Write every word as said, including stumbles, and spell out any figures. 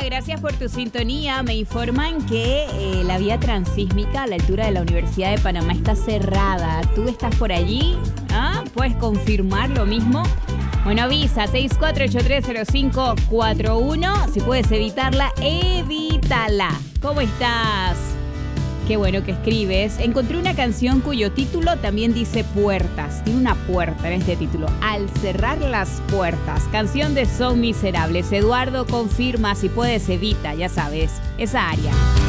gracias por tu sintonía. Me informan que eh, la vía transísmica a la altura de la Universidad de Panamá está cerrada. ¿Tú estás por allí? ¿Ah? ¿Puedes confirmar lo mismo? Bueno, avisa seis cuatro ocho tres cero cinco cuatro uno. Si puedes evitarla, evítala. ¿Cómo estás? Qué bueno que escribes. Encontré una canción cuyo título también dice puertas. Tiene una puerta en este título. Al cerrar las puertas. Canción de Son Miserables. Eduardo, confirma. Si puedes, evita. Ya sabes, esa área.